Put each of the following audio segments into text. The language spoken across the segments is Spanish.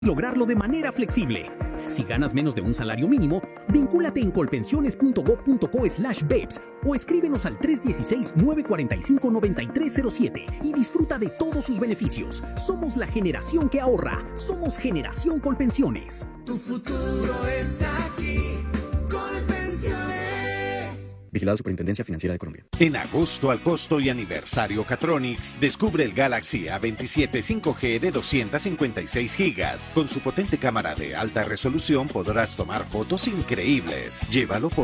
Lograrlo de manera flexible. Si ganas menos de un salario mínimo, vincúlate en colpensiones.gov.co/BEPS o escríbenos al 316-945-9307 y disfruta de todos sus beneficios. Somos la generación que ahorra. Somos Generación Colpensiones. Tu futuro está aquí. Colpensiones. Vigilado Superintendencia Financiera de Colombia. En agosto al costo y aniversario Catronics, descubre el Galaxy A27 5G de 256 GB. Con su potente cámara de alta resolución podrás tomar fotos increíbles. Llévalo por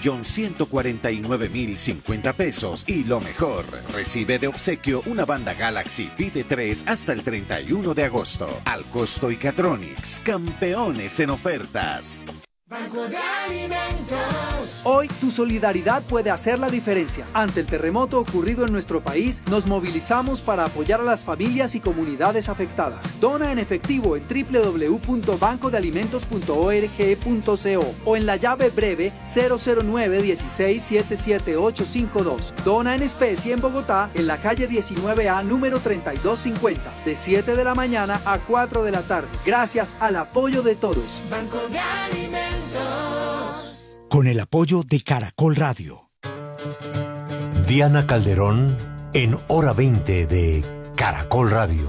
1.149.050 pesos y lo mejor, recibe de obsequio una banda Galaxy Pide 3 hasta el 31 de agosto. Al costo y Catronics, campeones en ofertas. Banco de Alimentos. Hoy tu solidaridad puede hacer la diferencia. Ante el terremoto ocurrido en nuestro país, nos movilizamos para apoyar a las familias y comunidades afectadas. Dona en efectivo en www.bancodealimentos.org.co o en la llave breve 009-16-77852. Dona en especie en Bogotá, en la calle 19A, número 3250, de 7 de la mañana a 4 de la tarde. Gracias al apoyo de todos. Banco de Alimentos. Con el apoyo de Caracol Radio. Diana Calderón en Hora 20 de Caracol Radio.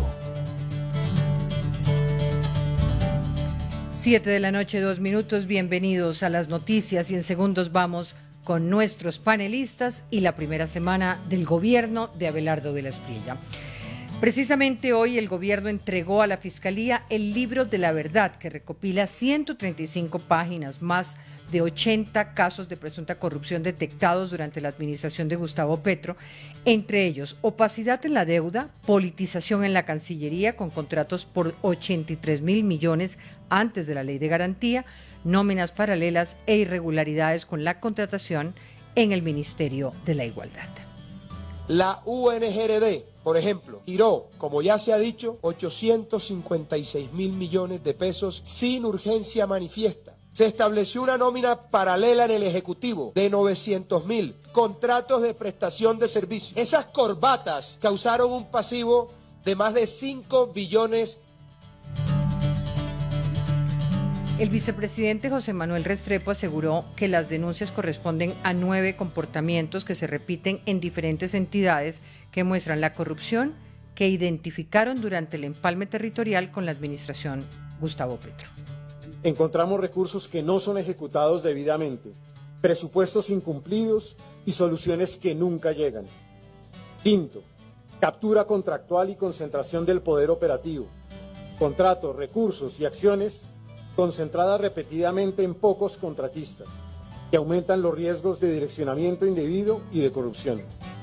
7 de la noche, 2 minutos. Bienvenidos a las noticias y en segundos vamos con nuestros panelistas y la primera semana del gobierno de Abelardo de la Espriella. Precisamente hoy el gobierno entregó a la Fiscalía el Libro de la Verdad, que recopila 135 páginas, más de 80 casos de presunta corrupción detectados durante la administración de Gustavo Petro, entre ellos opacidad en la deuda, politización en la Cancillería con contratos por 83.000 millones antes de la Ley de Garantía, nóminas paralelas e irregularidades con la contratación en el Ministerio de la Igualdad. La UNGRD, por ejemplo, tiró, como ya se ha dicho, 856.000 millones de pesos sin urgencia manifiesta. Se estableció una nómina paralela en el Ejecutivo de 900.000 contratos de prestación de servicios. Esas corbatas causaron un pasivo de más de 5 billones. El vicepresidente José Manuel Restrepo aseguró que las denuncias corresponden a 9 comportamientos que se repiten en diferentes entidades que muestran la corrupción que identificaron durante el empalme territorial con la administración Gustavo Petro. Encontramos recursos que no son ejecutados debidamente, presupuestos incumplidos y soluciones que nunca llegan. Quinto, captura contractual y concentración del poder operativo. Contratos, recursos y acciones concentradas repetidamente en pocos contratistas, que aumentan los riesgos de direccionamiento indebido y de corrupción.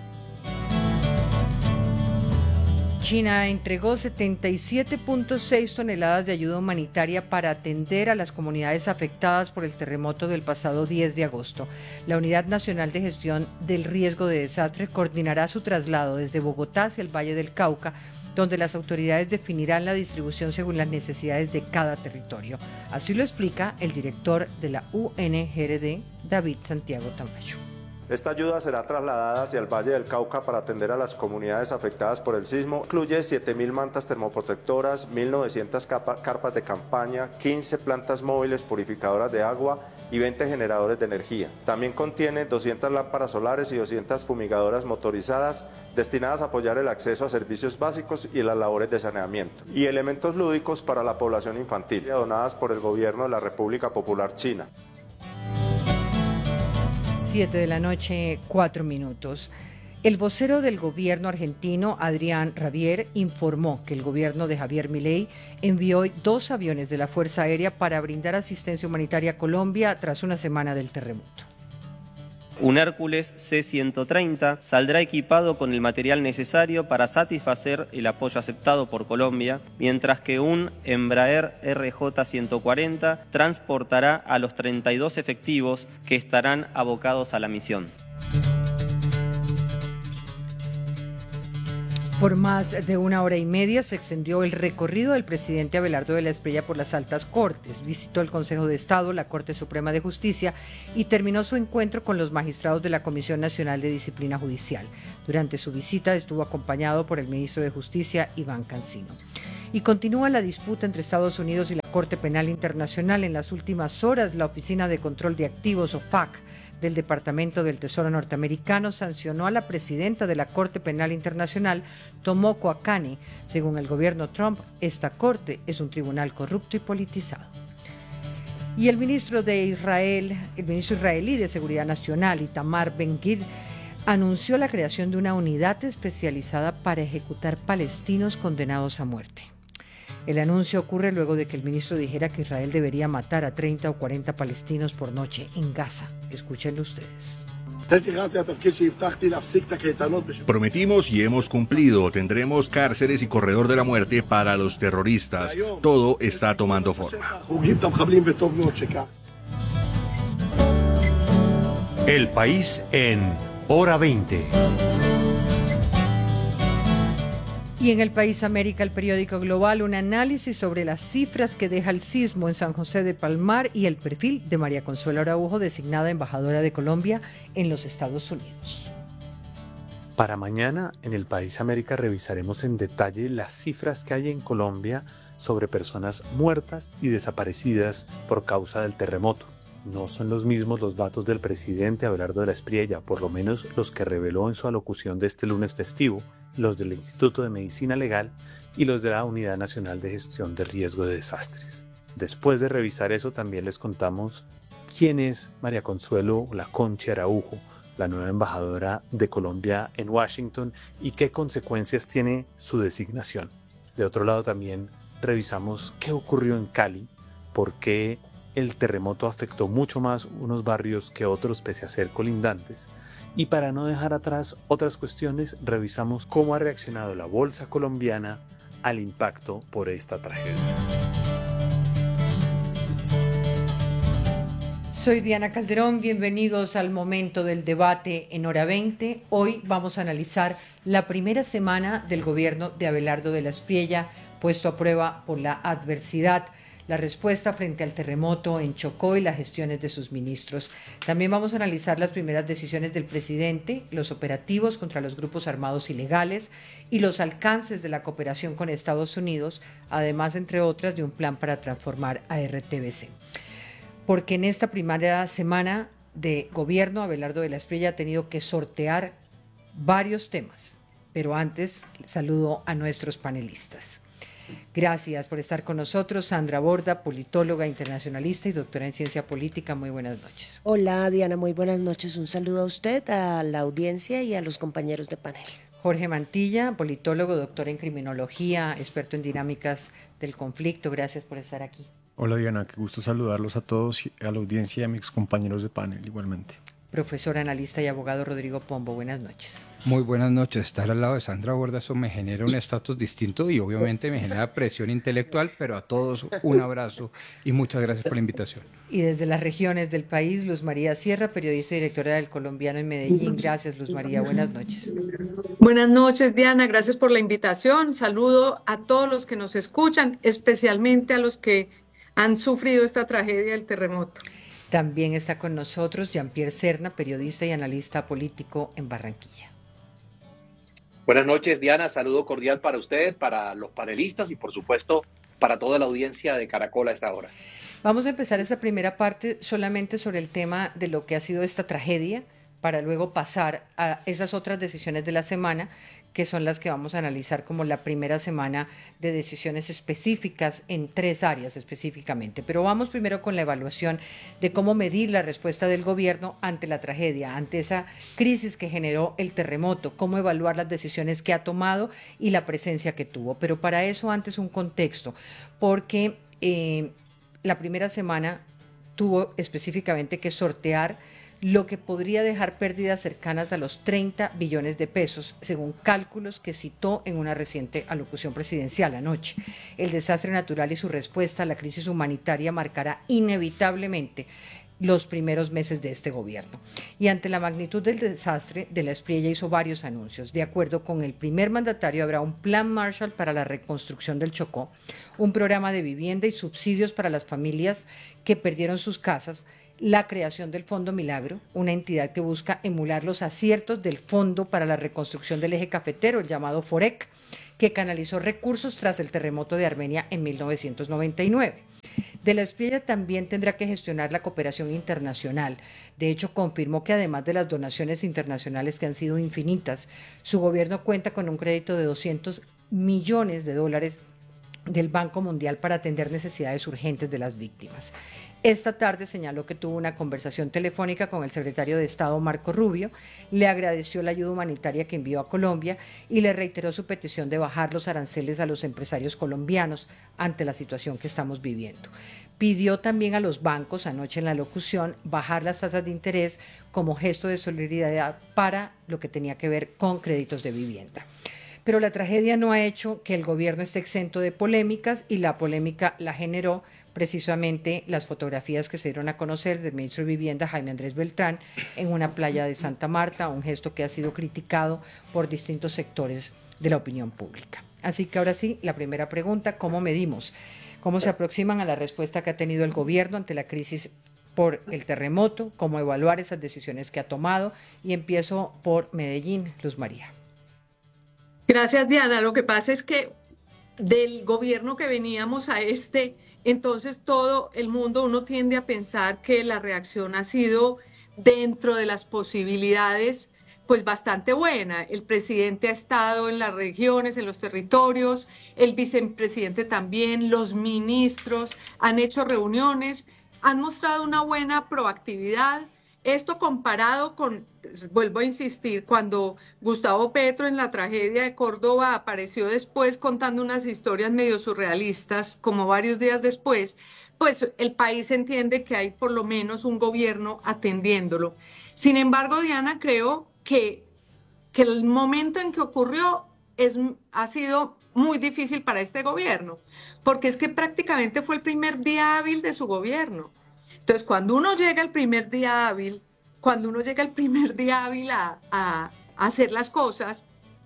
China entregó 77.6 toneladas de ayuda humanitaria para atender a las comunidades afectadas por el terremoto del pasado 10 de agosto. La Unidad Nacional de Gestión del Riesgo de Desastre coordinará su traslado desde Bogotá hacia el Valle del Cauca, donde las autoridades definirán la distribución según las necesidades de cada territorio. Así lo explica el director de la UNGRD, David Santiago Tamayo. Esta ayuda será trasladada hacia el Valle del Cauca para atender a las comunidades afectadas por el sismo. Incluye 7.000 mantas termoprotectoras, 1.900 carpas de campaña, 15 plantas móviles purificadoras de agua y 20 generadores de energía. También contiene 200 lámparas solares y 200 fumigadoras motorizadas destinadas a apoyar el acceso a servicios básicos y las labores de saneamiento. Y elementos lúdicos para la población infantil, donadas por el gobierno de la República Popular China. 7 de la noche, 4 minutos. El vocero del gobierno argentino, Adrián Rabier, informó que el gobierno de Javier Milei envió hoy 2 aviones de la Fuerza Aérea para brindar asistencia humanitaria a Colombia tras una semana del terremoto. Un Hércules C-130 saldrá equipado con el material necesario para satisfacer el apoyo aceptado por Colombia, mientras que un Embraer RJ-140 transportará a los 32 efectivos que estarán abocados a la misión. Por más de 1 hora y media se extendió el recorrido del presidente Abelardo de la Espriella por las altas cortes. Visitó el Consejo de Estado, la Corte Suprema de Justicia y terminó su encuentro con los magistrados de la Comisión Nacional de Disciplina Judicial. Durante su visita estuvo acompañado por el ministro de Justicia, Iván Cancino. Y continúa la disputa entre Estados Unidos y la Corte Penal Internacional. En las últimas horas, la Oficina de Control de Activos, OFAC, del Departamento del Tesoro norteamericano sancionó a la presidenta de la Corte Penal Internacional, Tomoko Akane. Según el gobierno Trump, esta corte es un tribunal corrupto y politizado. Y el ministro israelí de Seguridad Nacional, Itamar Ben-Gvir, anunció la creación de una unidad especializada para ejecutar palestinos condenados a muerte. El anuncio ocurre luego de que el ministro dijera que Israel debería matar a 30 o 40 palestinos por noche en Gaza. Escúchenlo ustedes. Prometimos y hemos cumplido. Tendremos cárceles y corredor de la muerte para los terroristas. Todo está tomando forma. El país en Hora 20. Y en El País América, el periódico Global, un análisis sobre las cifras que deja el sismo en San José de Palmar y el perfil de María Consuelo Araujo, designada embajadora de Colombia en los Estados Unidos. Para mañana, en El País América, revisaremos en detalle las cifras que hay en Colombia sobre personas muertas y desaparecidas por causa del terremoto. No son los mismos los datos del presidente Abelardo de la Espriella, por lo menos los que reveló en su alocución de este lunes festivo, los del Instituto de Medicina Legal y los de la Unidad Nacional de Gestión de Riesgo de Desastres. Después de revisar eso, también les contamos quién es María Consuelo La Conchi Araujo, la nueva embajadora de Colombia en Washington, y qué consecuencias tiene su designación. De otro lado, también revisamos qué ocurrió en Cali, por qué el terremoto afectó mucho más unos barrios que otros pese a ser colindantes. Y para no dejar atrás otras cuestiones, revisamos cómo ha reaccionado la bolsa colombiana al impacto por esta tragedia. Soy Diana Calderón, bienvenidos al momento del debate en Hora 20. Hoy vamos a analizar la primera semana del gobierno de Abelardo de la Espriella, puesto a prueba por la adversidad, la respuesta frente al terremoto en Chocó y las gestiones de sus ministros. También vamos a analizar las primeras decisiones del presidente, los operativos contra los grupos armados ilegales y los alcances de la cooperación con Estados Unidos, además, entre otras, de un plan para transformar a RTBC. Porque en esta primera semana de gobierno, Abelardo de la Espriella ha tenido que sortear varios temas. Pero antes, saludo a nuestros panelistas. Gracias por estar con nosotros. Sandra Borda, politóloga, internacionalista y doctora en ciencia política. Muy buenas noches. Hola Diana, muy buenas noches. Un saludo a usted, a la audiencia y a los compañeros de panel. Jorge Mantilla, politólogo, doctor en criminología, experto en dinámicas del conflicto. Gracias por estar aquí. Hola Diana, qué gusto saludarlos a todos, a la audiencia y a mis compañeros de panel igualmente. Profesor, analista y abogado Rodrigo Pombo, buenas noches. Muy buenas noches. Estar al lado de Sandra Borda, eso me genera un estatus distinto y obviamente me genera presión intelectual, pero a todos un abrazo y muchas gracias por la invitación. Y desde las regiones del país, Luz María Sierra, periodista y directora del Colombiano en Medellín. Gracias, Luz María, buenas noches. Buenas noches, Diana, gracias por la invitación. Saludo a todos los que nos escuchan, especialmente a los que han sufrido esta tragedia del terremoto. También está con nosotros Jean-Pierre Serna, periodista y analista político en Barranquilla. Buenas noches, Diana. Saludo cordial para usted, para los panelistas y, por supuesto, para toda la audiencia de Caracol a esta hora. Vamos a empezar esta primera parte solamente sobre el tema de lo que ha sido esta tragedia, para luego pasar a esas otras decisiones de la semana, que son las que vamos a analizar como la primera semana de decisiones específicas en 3 áreas específicamente. Pero vamos primero con la evaluación de cómo medir la respuesta del gobierno ante la tragedia, ante esa crisis que generó el terremoto, cómo evaluar las decisiones que ha tomado y la presencia que tuvo. Pero para eso antes un contexto, porque la primera semana tuvo específicamente que sortear lo que podría dejar pérdidas cercanas a los 30 billones de pesos, según cálculos que citó en una reciente alocución presidencial anoche. El desastre natural y su respuesta a la crisis humanitaria marcará inevitablemente los primeros meses de este gobierno. Y ante la magnitud del desastre, de la Espriella hizo varios anuncios. De acuerdo con el primer mandatario, habrá un plan Marshall para la reconstrucción del Chocó, un programa de vivienda y subsidios para las familias que perdieron sus casas, la creación del Fondo Milagro, una entidad que busca emular los aciertos del Fondo para la Reconstrucción del Eje Cafetero, el llamado FOREC, que canalizó recursos tras el terremoto de Armenia en 1999. De la Espriella también tendrá que gestionar la cooperación internacional. De hecho, confirmó que además de las donaciones internacionales que han sido infinitas, su gobierno cuenta con un crédito de $200 millones del Banco Mundial para atender necesidades urgentes de las víctimas. Esta tarde señaló que tuvo una conversación telefónica con el secretario de Estado Marco Rubio, le agradeció la ayuda humanitaria que envió a Colombia y le reiteró su petición de bajar los aranceles a los empresarios colombianos ante la situación que estamos viviendo. Pidió también a los bancos, anoche en la locución, bajar las tasas de interés como gesto de solidaridad para lo que tenía que ver con créditos de vivienda. Pero la tragedia no ha hecho que el gobierno esté exento de polémicas y la polémica la generó precisamente las fotografías que se dieron a conocer del ministro de Vivienda, Jaime Andrés Beltrán, en una playa de Santa Marta, un gesto que ha sido criticado por distintos sectores de la opinión pública. Así que ahora sí, la primera pregunta, ¿cómo medimos? ¿Cómo se aproximan a la respuesta que ha tenido el gobierno ante la crisis por el terremoto? ¿Cómo evaluar esas decisiones que ha tomado? Y empiezo por Medellín, Luz María. Gracias, Diana. Lo que pasa es que del gobierno que veníamos a entonces todo el mundo, uno tiende a pensar que la reacción ha sido dentro de las posibilidades, pues bastante buena. El presidente ha estado en las regiones, en los territorios, el vicepresidente también, los ministros han hecho reuniones, han mostrado una buena proactividad. Esto comparado con, vuelvo a insistir, cuando Gustavo Petro en la tragedia de Córdoba apareció después contando unas historias medio surrealistas, como varios días después, pues el país entiende que hay por lo menos un gobierno atendiéndolo. Sin embargo, Diana, creo que el momento en que ocurrió ha sido muy difícil para este gobierno, porque es que prácticamente fue el primer día hábil de su gobierno. Entonces, cuando uno llega el primer día hábil a hacer las cosas,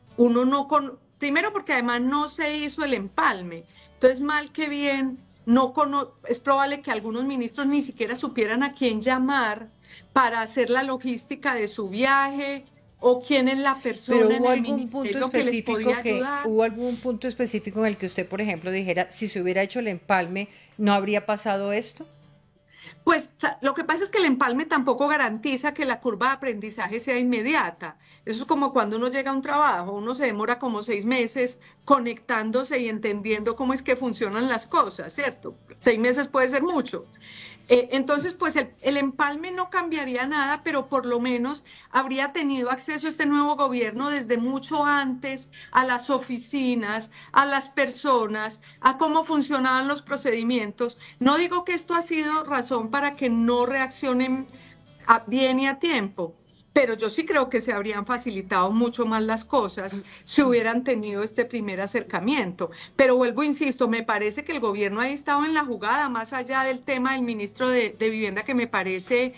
primero porque además no se hizo el empalme. Entonces, mal que bien, es probable que algunos ministros ni siquiera supieran a quién llamar para hacer la logística de su viaje o quién es la persona en el ministerio que les podía ayudar. ¿Hubo algún punto específico en el que usted, por ejemplo, dijera, si se hubiera hecho el empalme, ¿no habría pasado esto? Pues lo que pasa es que el empalme tampoco garantiza que la curva de aprendizaje sea inmediata. Eso es como cuando uno llega a un trabajo, uno se demora como 6 meses conectándose y entendiendo cómo es que funcionan las cosas, ¿cierto? 6 meses puede ser mucho. Entonces, pues el empalme no cambiaría nada, pero por lo menos habría tenido acceso este nuevo gobierno desde mucho antes a las oficinas, a las personas, a cómo funcionaban los procedimientos. No digo que esto ha sido razón para que no reaccionen bien y a tiempo, pero yo sí creo que se habrían facilitado mucho más las cosas si hubieran tenido este primer acercamiento. Pero vuelvo, insisto, me parece que el gobierno ha estado en la jugada, más allá del tema del ministro de Vivienda, que me parece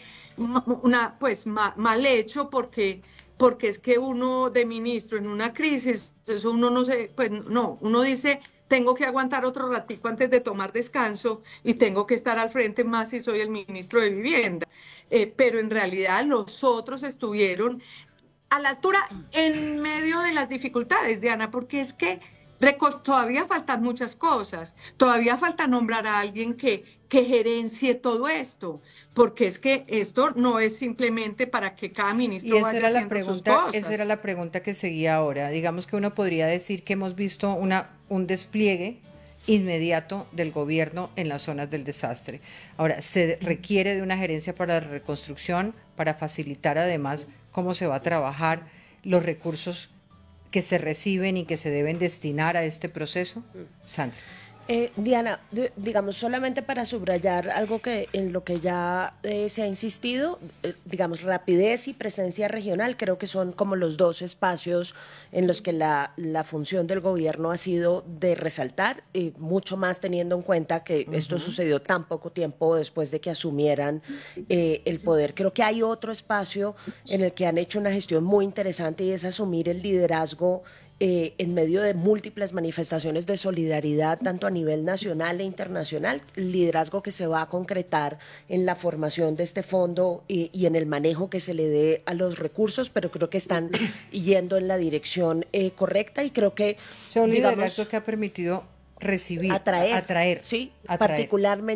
mal hecho, porque es que uno de ministro en una crisis, eso uno no se, pues no, uno dice, tengo que aguantar otro ratico antes de tomar descanso y tengo que estar al frente más si soy el ministro de Vivienda. Pero en realidad los otros estuvieron a la altura en medio de las dificultades, Diana, porque es que todavía faltan muchas cosas, todavía falta nombrar a alguien que gerencie todo esto, porque es que esto no es simplemente para que cada ministro vaya haciendo sus cosas. Esa era la pregunta que seguía ahora. Digamos que uno podría decir que hemos visto un despliegue inmediato del gobierno en las zonas del desastre. Ahora, se requiere de una gerencia para la reconstrucción para facilitar además cómo se va a trabajar los recursos que se reciben y que se deben destinar a este proceso. Sandra. Diana, digamos, solamente para subrayar algo que en lo que ya se ha insistido, digamos, rapidez y presencia regional, creo que son como los dos espacios en los que la función del gobierno ha sido de resaltar, mucho más teniendo en cuenta que esto sucedió tan poco tiempo después de que asumieran el poder. Creo que hay otro espacio en el que han hecho una gestión muy interesante y es asumir el liderazgo en medio de múltiples manifestaciones de solidaridad, tanto a nivel nacional e internacional, liderazgo que se va a concretar en la formación de este fondo y en el manejo que se le dé a los recursos, pero creo que están yendo en la dirección correcta y creo que, un digamos, liderazgo que ha permitido recibir, atraer, atraer sí, atraer. particularmente